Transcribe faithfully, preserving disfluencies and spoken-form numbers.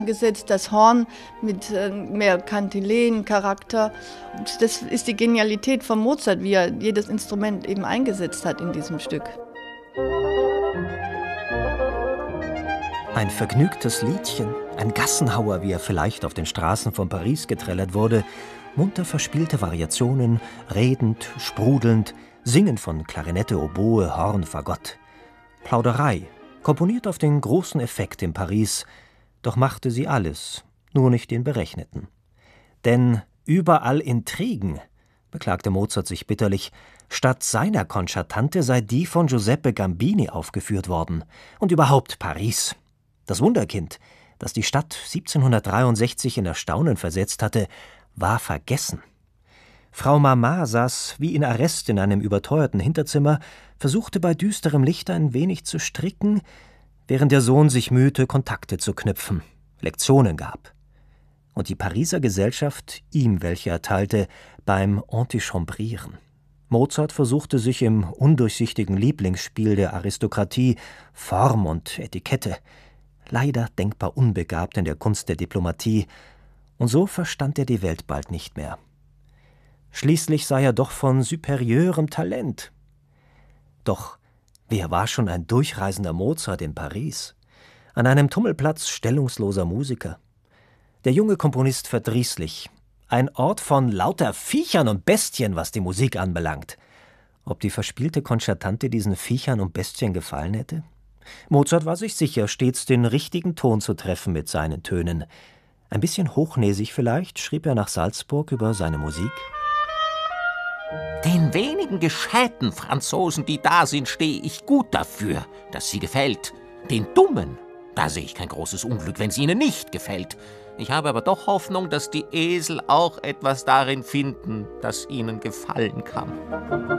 gesetzt, das Horn mit mehr Kantileen-Charakter. Das ist die Genialität von Mozart, wie er jedes Instrument eben eingesetzt hat in diesem Stück. Ein vergnügtes Liedchen, ein Gassenhauer, wie er vielleicht auf den Straßen von Paris geträllert wurde, munter verspielte Variationen, redend, sprudelnd, singen von Klarinette, Oboe, Horn, Fagott. Plauderei, komponiert auf den großen Effekt in Paris, doch machte sie alles, nur nicht den Berechneten. Denn überall Intrigen, beklagte Mozart sich bitterlich, statt seiner Concertante sei die von Giuseppe Gambini aufgeführt worden. Und überhaupt Paris. Das Wunderkind, das die Stadt siebzehnhundertdreiundsechzig in Erstaunen versetzt hatte, war vergessen. Frau Mama saß wie in Arrest in einem überteuerten Hinterzimmer, versuchte bei düsterem Licht ein wenig zu stricken, während der Sohn sich mühte, Kontakte zu knüpfen, Lektionen gab. Und die Pariser Gesellschaft ihm welche erteilte beim Antichambrieren. Mozart versuchte sich im undurchsichtigen Lieblingsspiel der Aristokratie, Form und Etikette, leider denkbar unbegabt in der Kunst der Diplomatie, und so verstand er die Welt bald nicht mehr. Schließlich sei er doch von superieurem Talent. Doch wer war schon ein durchreisender Mozart in Paris? An einem Tummelplatz stellungsloser Musiker. Der junge Komponist verdrießlich. Ein Ort von lauter Viechern und Bestien, was die Musik anbelangt. Ob die verspielte Concertante diesen Viechern und Bestien gefallen hätte? Mozart war sich sicher, stets den richtigen Ton zu treffen mit seinen Tönen. Ein bisschen hochnäsig vielleicht, schrieb er nach Salzburg über seine Musik. Den wenigen gescheiten Franzosen, die da sind, stehe ich gut dafür, dass sie gefällt. Den Dummen, da sehe ich kein großes Unglück, wenn sie ihnen nicht gefällt. Ich habe aber doch Hoffnung, dass die Esel auch etwas darin finden, das ihnen gefallen kann.